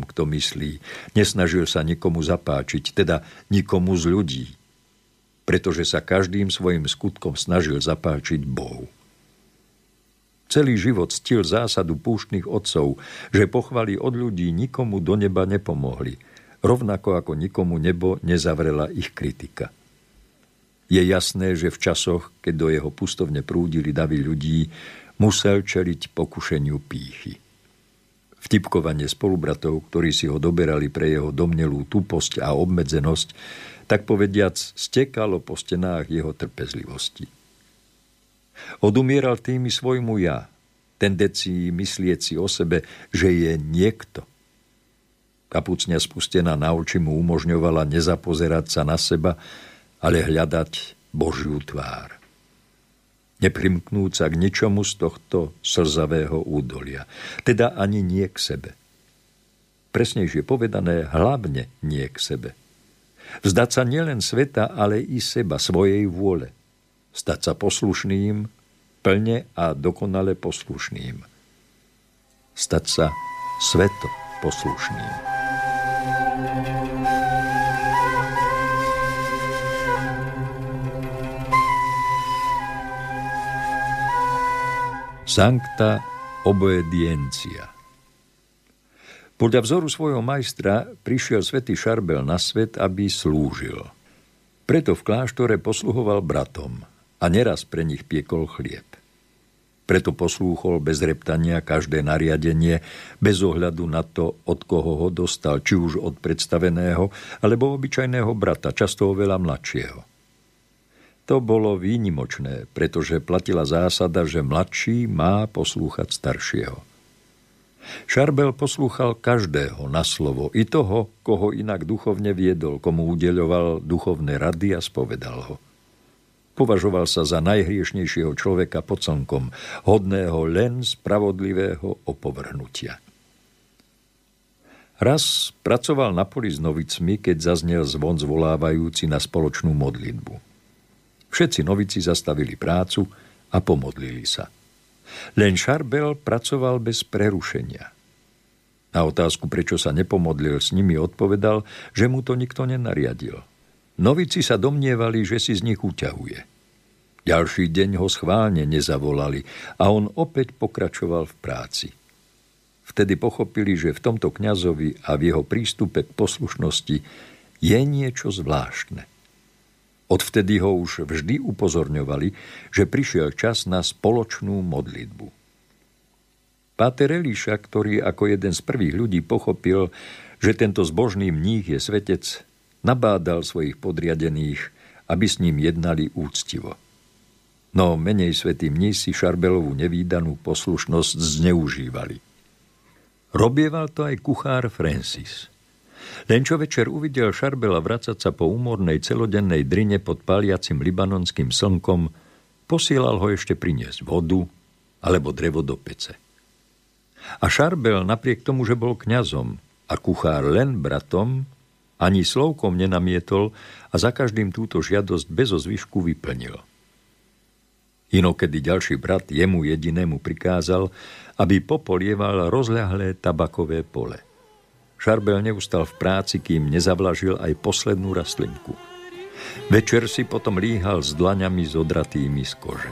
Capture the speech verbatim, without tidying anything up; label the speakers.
Speaker 1: tom, kto myslí. Nesnažil sa nikomu zapáčiť, teda nikomu z ľudí, pretože sa každým svojim skutkom snažil zapáčiť Bohu. Celý život ctil zásadu púštnych otcov, že pochvaly od ľudí nikomu do neba nepomohli, rovnako ako nikomu nebo nezavrela ich kritika. Je jasné, že v časoch, keď do jeho pustovne prúdili davy ľudí, musel čeliť pokušeniu pýchy. Vtipkovanie spolubratov, ktorí si ho doberali pre jeho domnelú tuposť a obmedzenosť, tak povediac stekalo po stenách jeho trpezlivosti. Odumieral tými svojmu ja, tendencii myslieť si o sebe, že je niekto. Kapucňa spustená na oči mu umožňovala nezapozerať sa na seba, ale hľadať Božiu tvár. Neprimknúť sa k ničomu z tohto slzavého údolia, teda ani nie k sebe. Presnejšie povedané, hlavne nie k sebe. Vzdať sa nielen sveta, ale i seba, svojej vôle. Stať sa poslušným, plne a dokonale poslušným. Stať sa sveto poslušným. Sancta obediencia. Podľa vzoru svojho majstra prišiel svätý Šarbel na svet, aby slúžil. Preto v kláštore posluhoval bratom a neraz pre nich piekol chlieb. Preto poslúchol bez reptania každé nariadenie, bez ohľadu na to, od koho ho dostal, či už od predstaveného, alebo obyčajného brata, často oveľa mladšieho. To bolo výnimočné, pretože platila zásada, že mladší má poslúchať staršieho. Šarbel poslúchal každého na slovo, i toho, koho inak duchovne viedol, komu udeľoval duchovné rady a spovedal ho. Považoval sa za najhriešnejšieho človeka pod slnkom, hodného len spravodlivého opovrhnutia. Raz pracoval na poli s novicmi, keď zaznel zvon zvolávajúci na spoločnú modlitbu. Všetci novici zastavili prácu a pomodlili sa. Len Šarbel pracoval bez prerušenia. Na otázku, prečo sa nepomodlil s nimi, odpovedal, že mu to nikto nenariadil. Novici sa domnievali, že si z nich uťahuje. Ďalší deň ho schválne nezavolali a on opäť pokračoval v práci. Vtedy pochopili, že v tomto kňazovi a v jeho prístupe k poslušnosti je niečo zvláštne. Odvtedy ho už vždy upozorňovali, že prišiel čas na spoločnú modlitbu. Páter Eliša, ktorý ako jeden z prvých ľudí pochopil, že tento zbožný mních je svetec, nabádal svojich podriadených, aby s ním jednali úctivo. No menej svätí mnísi Šarbelovú nevídanú poslušnosť zneužívali. Robieval to aj kuchár Francis. Len čo večer uvidel Šarbela vracať sa po úmornej celodennej drine pod paliacim libanonským slnkom, posielal ho ešte priniesť vodu alebo drevo do pece. A Šarbel napriek tomu, že bol kňazom a kuchár len bratom, ani slovkom nenamietol a za každým túto žiadosť bez ozvyšku vyplnil. Inokedy ďalší brat jemu jedinému prikázal, aby popolieval rozľahlé tabakové pole. Šarbel neustal v práci, kým nezavlažil aj poslednú rastlinku. Večer si potom líhal s dlaňami zodratými z kože.